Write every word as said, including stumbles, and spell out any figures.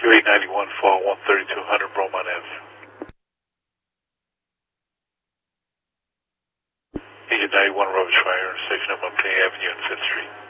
two eight nine one, fall one thirty-two hundred Bromont Avenue. Agent ninety-one, Rubbish Fire, intersection of Montpelier Avenue and fifth Street.